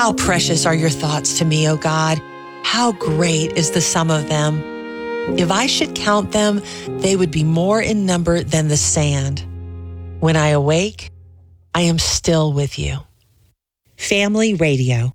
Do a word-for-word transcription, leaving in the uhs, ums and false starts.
How precious are your thoughts to me, O God. How great is the sum of them. If I should count them, they would be more in number than the sand. When I awake, I am still with you. Family Radio.